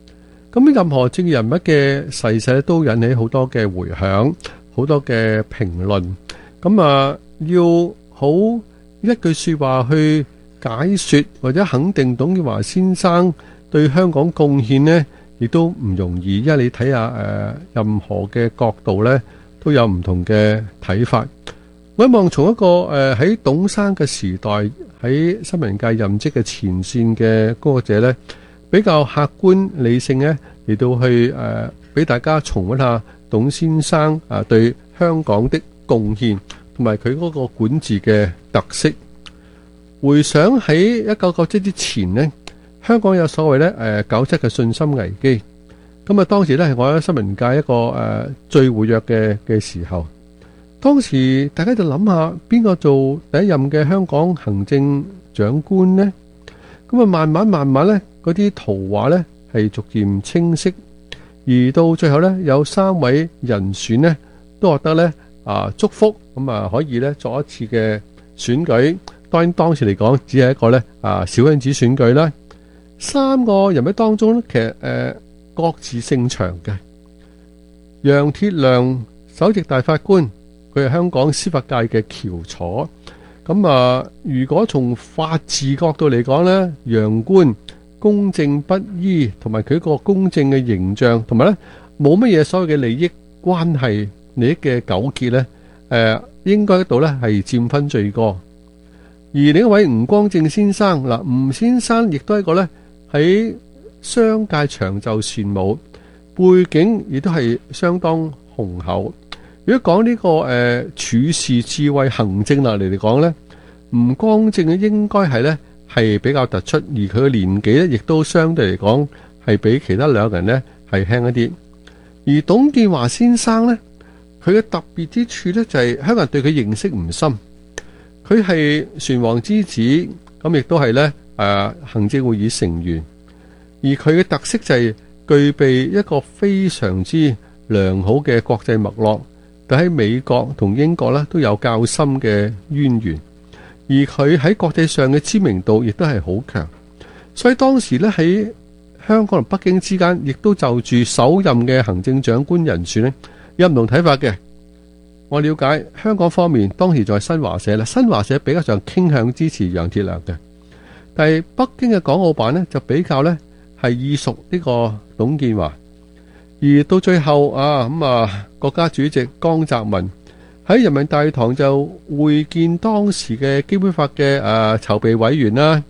咁任何政治人物嘅逝世都引起好多嘅迴響，好多嘅評論。咁要好一句說話去解說或者肯定董建華先生對香港貢獻呢，亦都唔容易，因為你睇下任何嘅角度呢，都有唔同嘅睇法。我希望從一個喺董生嘅時代喺新聞界任職嘅前線嘅工作者呢，比較客觀理性呢，嚟到去俾大家重溫下董先生對香港的貢獻同埋佢嗰個管治嘅特色。回想喺1997之前呢，香港有所謂咧97嘅信心危機。咁當時咧係我喺新聞界一個最活躍嘅時候。當時大家就諗下邊個做第一任嘅香港行政長官呢？咁慢慢咧，嗰啲圖畫咧係逐漸清晰，而到最後咧有3位人選呢都獲得咧祝福，咁可以咧作一次嘅選舉。當然當時嚟講只係一個咧小圈子選舉啦。3個人物當中咧，其實各自勝場嘅。楊鐵良首席大法官，佢係香港司法界嘅翹楚。咁如果從法治角度嚟講呢，楊官公正不醫，同埋佢個公正嘅形象，同埋呢冇乜嘢所謂嘅利益關係、利益嘅糾結呢，應該度呢係佔分最高。而另一位吳光正先生，吳先生亦都係一個呢喺商界長袖善舞，背景亦都係相當雄厚。如果講呢個處事智慧、行政能力嚟講呢，吳光正應該係呢係比較突出，而佢嘅年紀呢亦都相對嚟講係比其他兩個人呢係輕一啲。而董建華先生呢，佢嘅特別之處呢就係香港人對佢認識唔深。佢係船王之子，咁亦都係呢行政會議成員，而佢嘅特色就係具備一個非常之良好嘅國際脈絡。喺美國同英國咧都有較深嘅淵源，而佢喺國際上嘅知名度亦都係好強，所以當時咧喺香港同北京之間，亦都就住首任嘅行政長官人選咧有唔同睇法嘅。我了解香港方面當時在新華社啦，新華社比較上傾向支持楊鐵良嘅，但係北京嘅港澳辦呢，就比較呢係意屬呢個董建華。而到最後國家主席江澤民喺人民大會堂就會見當時嘅基本法嘅籌備委員啦，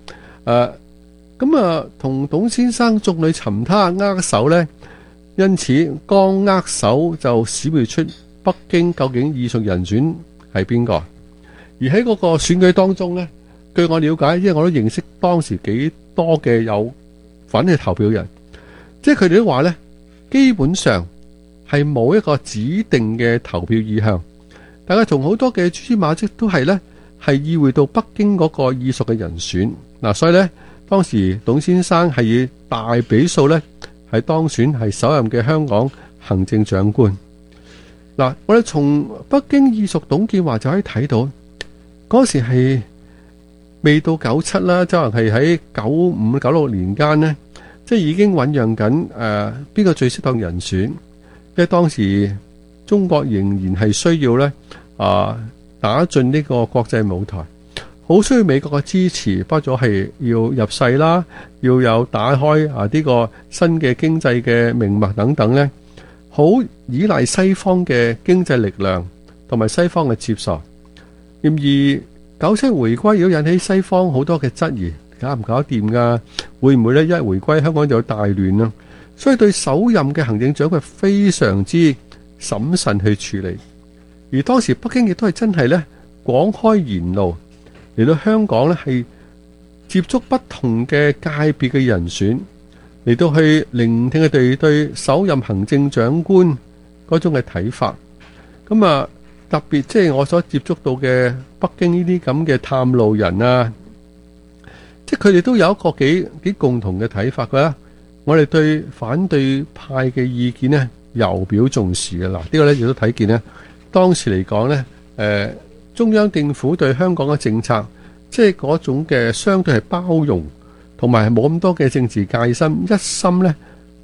同董先生眾裏尋他握手呢，因此剛握手就閃耀出北京究竟意屬人選係邊個。而喺嗰個選舉當中呢，據我了解，因為我都認識當時幾多嘅有份去投票人，即係佢哋都話呢，基本上係冇一個指定嘅投票意向，大家從好多嘅蛛絲馬跡都係呢係意會到北京嗰個意屬嘅人選。所以呢，當時董先生係以大比數呢係當選係首任嘅香港行政長官。我哋從北京意屬董建華就可以睇到，嗰時係未到97啦，就可能係喺95、96年間呢，即係已經醞釀緊邊個最適當人選，因為當時中國仍然係需要咧打進呢個國際舞台，好需要美國嘅支持，包括咗係要入世啦，要有打開呢個新嘅經濟嘅命脈等等咧，好依賴西方嘅經濟力量同埋西方嘅接受。然而97回歸如果引起西方好多嘅質疑，搞唔搞得掂㗎？會唔會咧一回歸香港就有大亂啊？所以對首任嘅行政長官非常之審慎去處理。而當時北京亦都係真係咧廣開言路嚟到香港咧，係接觸不同嘅界別嘅人選，嚟到去聆聽佢哋對首任行政長官嗰種嘅睇法。咁特別即係我所接觸到嘅北京呢啲咁嘅探路人啊，即係佢哋都有一個幾共同嘅睇法㗎。我哋對反對派嘅意見呢，尤表重視嘅。呢個呢亦都睇見呢，當時嚟講呢，中央政府對香港嘅政策，即係嗰種嘅相對係包容，同埋係冇咁多嘅政治戒心，一心呢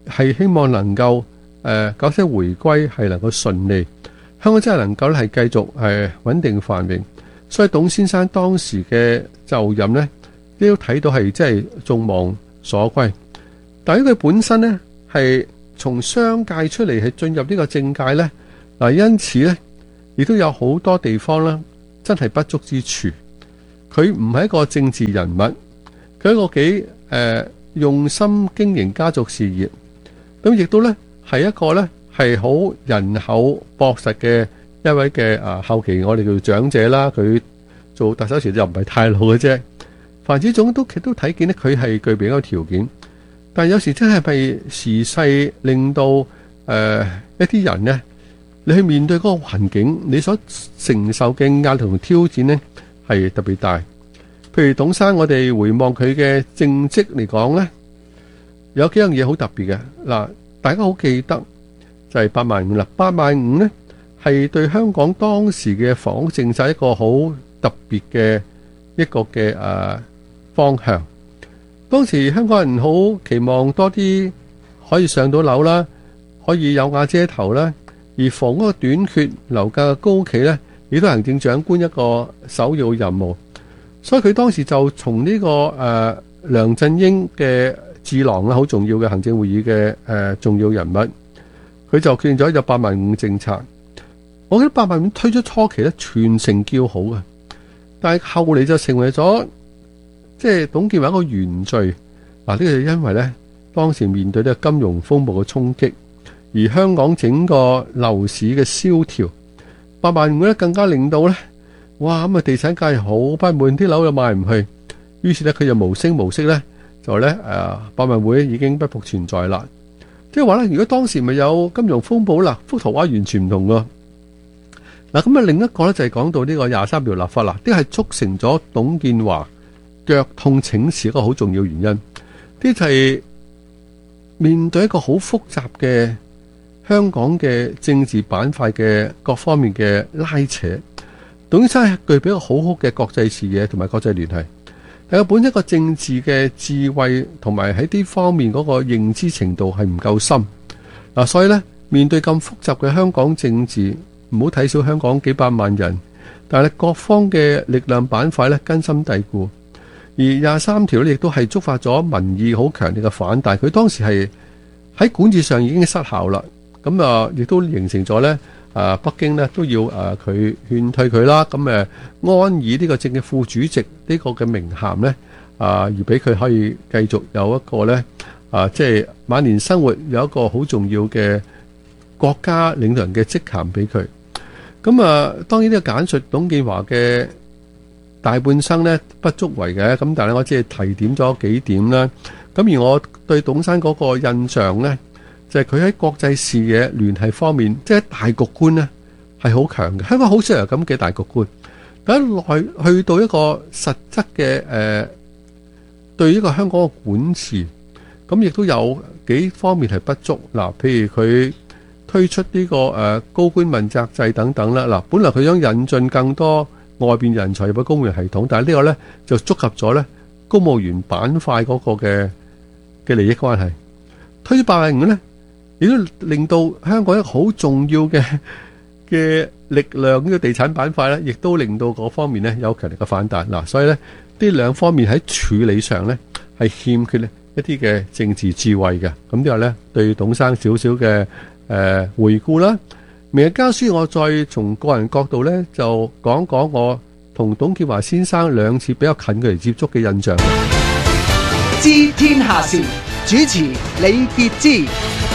係希望能夠九七回歸係能夠順利，香港真係能夠咧係繼續穩定繁榮。所以董先生當時嘅就任呢，都睇到係真係眾望所歸。但係佢本身呢，係從商界出嚟係進入呢個政界呢，嗱，因此呢，亦都有好多地方啦，真係不足之處。佢唔係一個政治人物，佢係一個幾用心經營家族事業，咁亦都呢係一個呢係好人口樸實嘅一位嘅後期我哋叫長者啦。佢做特首時就唔係太老嘅啫。凡此種都睇見呢，佢係具備一個條件。但有時真係咪時勢令到一啲人呢，你去面對嗰個環境，你所承受嘅壓力同挑戰呢係特別大。譬如董生，我哋回望佢嘅政績嚟講呢，有幾樣嘢好特別嘅。嗱，大家好記得就係85000啦。85000呢係對香港當時嘅房屋政策一個好特別嘅一個嘅方向。當時香港人好期望多啲可以上到樓啦，可以有瓦遮頭啦，而房屋嘅短缺、樓價嘅高企呢，亦都係行政長官一個首要任務。所以佢當時就從呢個梁振英嘅智囊啦，好重要嘅行政會議嘅重要人物，佢就決定咗有85000政策。我記得85000推出初期咧，全城叫好嘅，但係後嚟就成為咗即係董建華一個原罪。嗱，呢個就因為咧當時面對呢個金融風暴嘅衝擊，而香港整個樓市嘅蕭條，85000咧更加令到咧，哇咁啊地產界好不滿，啲樓又賣唔去，於是咧佢就無聲無息咧就咧85000已經不復存在啦。即係話咧，如果當時咪有金融風暴啦，幅圖畫完全唔同噶。嗱，咁啊另一個咧就係講到呢個23條立法啦，呢係促成咗董建華腳痛請辭一個好重要原因。呢就係面對一個好複雜嘅香港嘅政治板塊嘅各方面嘅拉扯，董先生係具備一個好好嘅國際視野同埋國際聯繫，但係本身一個政治嘅智慧同埋喺呢方面嗰個認知程度係唔夠深。嗱，所以咧面對咁複雜嘅香港政治，唔好睇小香港幾百萬人，但係各方嘅力量板塊咧根深蒂固。而23條咧亦都係觸發咗民意好強烈嘅反彈，佢當時係喺管治上已經失效啦。咁亦都形成咗咧北京咧都要佢勸退佢啦。咁安以呢個政協副主席呢個嘅名銜咧而俾佢可以繼續有一個咧即係晚年生活有一個好重要嘅國家領導人嘅職銜俾佢。咁當然呢個簡述董建華嘅大半生咧不足為嘅，咁但係我只係提點咗幾點啦。咁而我對董生嗰個印象咧，就係佢喺國際視野聯繫方面，即係大局觀咧係好強嘅。香港好少有咁嘅大局觀，但係去到一個實質嘅對呢個香港嘅管治，咁亦都有幾方面係不足。嗱，譬如佢推出呢個高官問責制等等啦。嗱，本來佢想引進更多外邊人才入去公務員系統，但係呢個咧就觸及咗咧公務員板塊嗰個嘅利益關係。推出850咧，亦都令到香港一個好重要嘅力量呢個地產板塊咧，亦都令到嗰方面咧有強力嘅反彈。嗱，所以咧呢兩方面喺處理上咧係欠缺咧一啲嘅政治智慧嘅。咁呢個咧對董生少少嘅回顧啦。明日家書，我再從個人角度咧，就講講我同董建華先生兩次比較近距離接觸嘅印象。 知天下事，主持李傑之。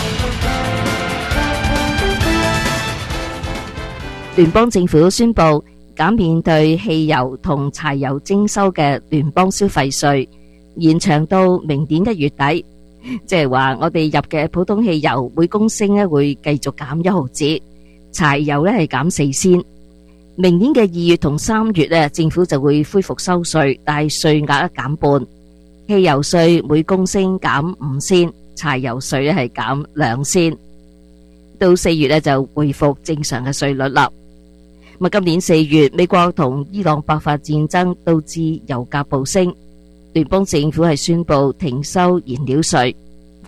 聯邦政府宣布減免對汽油同柴油徵收嘅聯邦消費稅，延長到明年1月底。即係話我哋入嘅普通汽油每公升咧會繼續減1毫子。柴油咧係減4仙，明年嘅2月同3月咧，政府就會恢復收稅，但係稅額減半。汽油稅每公升減5仙，柴油稅咧係減2仙。到4月咧就恢復正常嘅稅率啦。咁今年4月，美國同伊朗爆發戰爭，導致油價暴升，聯邦政府係宣布停收燃料稅。不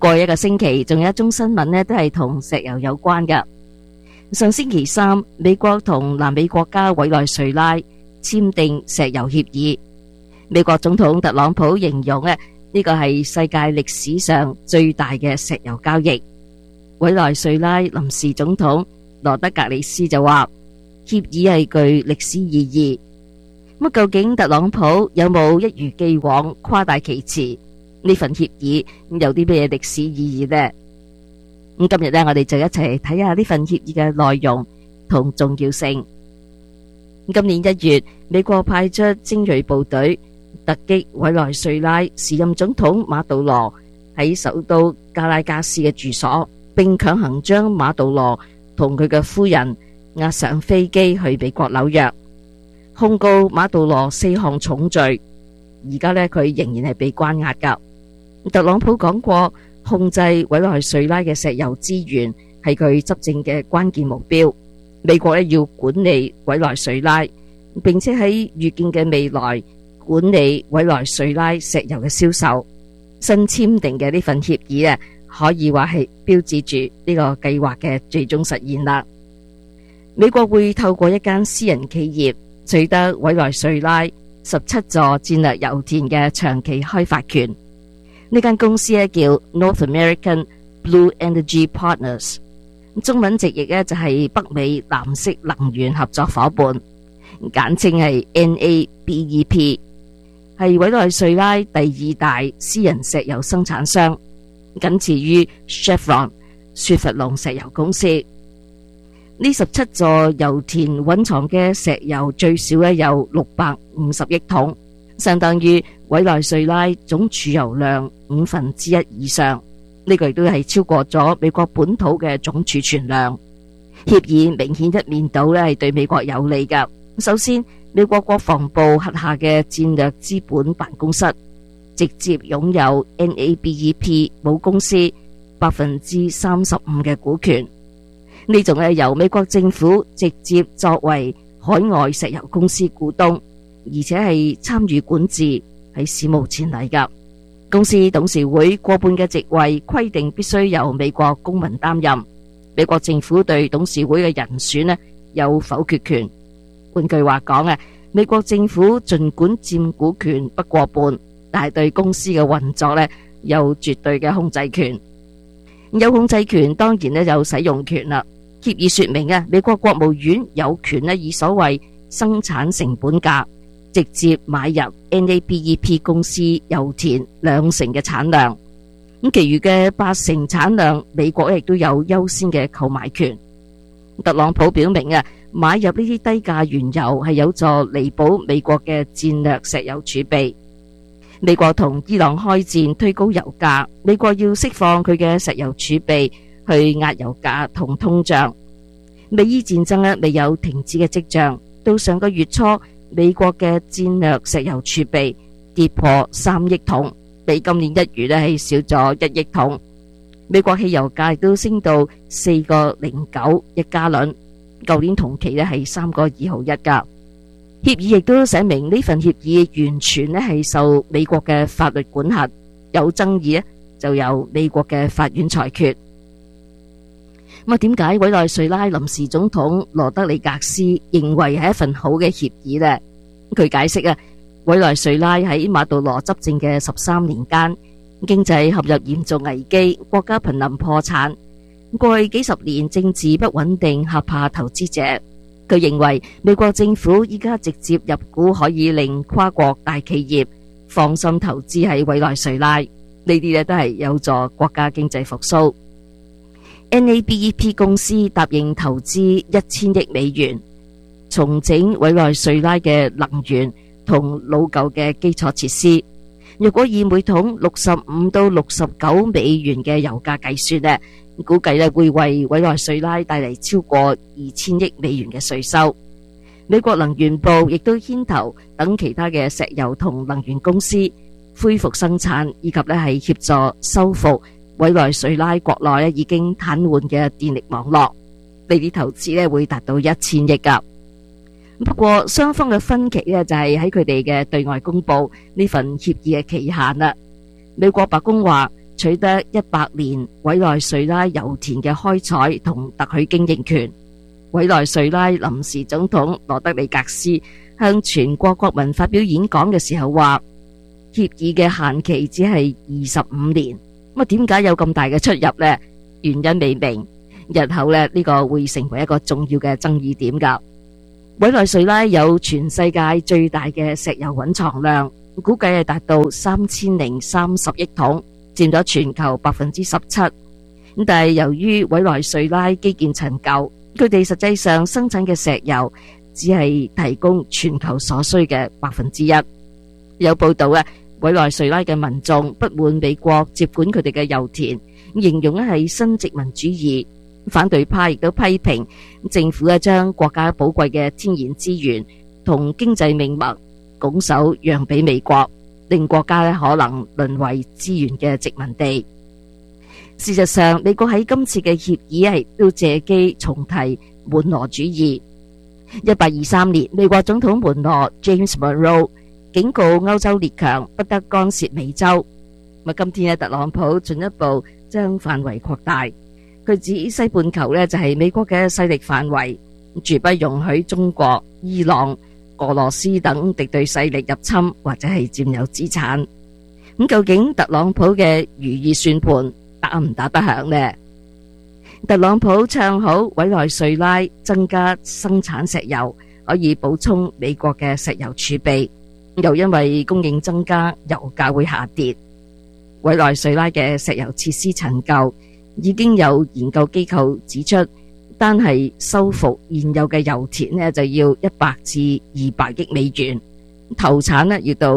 過去一個星期，仲有一宗新聞呢都係同石油有關㗎。上星期三，美國同南美國家委內瑞拉簽訂石油協議。美國總統特朗普形容呢個係世界歷史上最大嘅石油交易。委內瑞拉臨時總統羅德格里斯就話，協議係具歷史意義。咁究竟特朗普有冇一如既往誇大其詞？呢份協議有啲咩歷史意義呢？咁今日呢，我哋就一齊睇下呢份協議嘅內容同重要性。今年1月，美國派出精銳部隊突擊委內瑞拉時任總統馬杜羅喺首都加拉加斯嘅住所，並強行將馬杜羅同佢嘅夫人押上飛機去美國紐約，控告馬杜羅4項重罪。而家呢，佢仍然係被關押噶。特朗普講過，控制委內瑞拉嘅石油資源係佢執政嘅關鍵目標。美國呢要管理委內瑞拉，並且喺預見嘅未來管理委內瑞拉石油嘅銷售。新簽訂嘅呢份協議呢，可以話係標誌住呢個計劃嘅最終實現啦。美國會透過一間私人企業取得委內瑞拉17座戰略油田嘅長期開發權。呢間公司呢叫 North American Blue Energy Partners， 中文直譯呢就係北美藍色能源合作夥伴，簡稱係 NABEP， 係委內瑞拉第2大私人石油生產商，僅次於 Chevron 雪佛龍石油公司。呢17座油田蘊藏嘅石油最少呢有650億桶，相當於委內瑞拉總儲油量1/5以上。呢個亦都係超過咗美國本土嘅總儲存量。協議明顯一面倒呢係對美國有利㗎。首先，美國國防部轄下嘅戰略資本辦公室直接擁有 NABEP 母公司35%嘅股權。呢種係由美國政府直接作為海外石油公司股東，而且係參與管治，係史無前例㗎。公司董事會過半嘅席位規定必須由美國公民擔任。美國政府對董事會嘅人選呢有否決權。換句話講，美國政府盡管佔股權不過半，但係對公司嘅運作呢有絕對嘅控制權。有控制權當然呢有使用權啦。協議說明美國國務院有權呢以所謂生產成本價直接買入 NABEP 公司油田20%嘅產量，咁其餘嘅80%產量，美國亦都有優先嘅購買權。特朗普表明買入呢啲低價原油係有助彌補美國嘅戰略石油儲備。美國同伊朗開戰推高油價，美國要釋放佢嘅石油儲備去壓油價同通脹。美伊戰爭未有停止嘅跡象，到上個月初，美國嘅戰略石油儲備跌破3億桶，比今年1月係少咗1億桶。美國汽油價亦都升到4.09一加侖，舊年同期係3.2毫一噶。協議亦都寫明呢份協議完全係受美國嘅法律管轄，有爭議就由美國嘅法院裁決。咁點解委內瑞拉臨時總統羅德里格斯認為係一份好嘅協議呢？佢解釋委內瑞拉喺馬杜羅執政嘅13年間，經濟陷入嚴重危機，國家瀕臨破產。過去幾十年政治不穩定，嚇怕投資者。佢認為美國政府依家直接入股可以令跨國大企業放心投資喺委內瑞拉，呢啲都係有助國家經濟復甦。NABEP 公司答應投資1000億美元，重整委內瑞拉嘅能源同老舊嘅基礎設施。若果以每桶65到69美元嘅油價計算，估計會為委內瑞拉帶嚟超過2000億美元嘅稅收。美國能源部亦都牽頭等其他嘅石油同能源公司恢復生產，以及係協助修復委內瑞拉國內已經癱瘓嘅電力網絡。呢啲投資會達到1000億噶。不過雙方嘅分歧就係喺佢哋嘅對外公布呢份協議嘅期限啦。美國白宮話取得100年委內瑞拉油田嘅開採同特許經營權。委內瑞拉臨時總統羅德里格斯向全國國民發表演講嘅時候話，協議嘅限期只係25年。咁點解有咁大嘅出入呢？原因未明，日後呢個會成為一個重要嘅爭議點㗎。委內瑞拉有全世界最大嘅石油蘊藏量，估計係達到3030億桶，佔咗全球17%。但係由於委內瑞拉基建陳舊，佢哋實際上生產嘅石油只係提供全球所需嘅1%。有報道啊，委內瑞拉嘅民眾不滿美國接管佢哋嘅油田，形容係新殖民主義。反對派亦都批評政府將國家寶貴嘅天然資源同經濟命脈拱手讓俾美國，令國家可能淪為資源嘅殖民地。事實上，美國喺今次嘅協議係都借機重提門羅主義。1823年，美國總統門羅 James Monroe 警告歐洲列強不得干涉美洲。今天特朗普進一步將範圍擴大。佢指西半球就係美國嘅勢力範圍，絕不容許中國、伊朗、俄羅斯等敵對勢力入侵或者係佔有資產。究竟特朗普嘅如意算盤打唔打得響呢？特朗普唱好委內瑞拉增加生產石油，可以補充美國嘅石油儲備，又因為供應增加，油價會下跌。委內瑞拉嘅石油設施陳舊，已經有研究機構指出，單係修復現有嘅油田就要100至200億美元，投產要到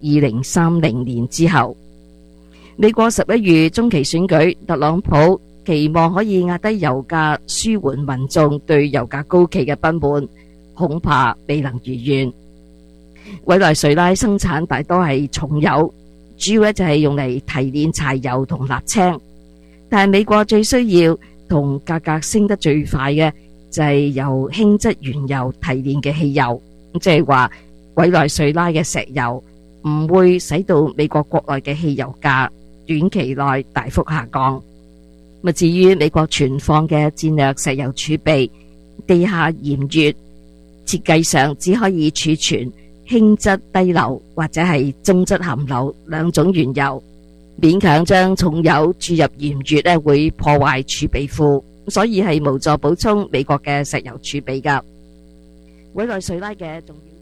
2030年之後。美國11月中期選舉，特朗普期望可以壓低油價，舒緩民眾對油價高企嘅不滿，恐怕未能如願。委內瑞拉生產大多係重油，主要就係用嚟提煉柴油同瀝青。但係美國最需要同價格升得最快嘅就係由輕質原油提煉嘅汽油，即係話委內瑞拉嘅石油唔會使到美國國內嘅汽油價短期內大幅下降。至於美國存放嘅戰略石油儲備，地下鹽穴設計上只可以儲存輕質低硫或者係中質含硫兩種原油。勉強將重油注入鹽穴會破壞儲備庫，所以係無助補充美國嘅石油儲備㗎。委內瑞拉嘅重要